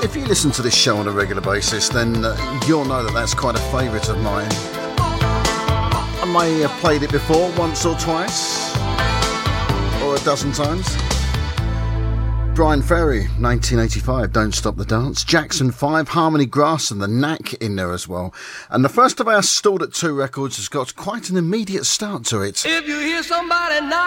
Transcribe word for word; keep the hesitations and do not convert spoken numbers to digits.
if you listen to this show on a regular basis, then uh, you'll know that that's quite a favourite of mine. I may have played it before, once or twice, or a dozen times. Brian Ferry, nineteen eighty-five, Don't Stop the Dance. Jackson five, Harmony Grass and The Knack in there as well. And the first of our Stalled at Two records has got quite an immediate start to it. If you hear somebody knock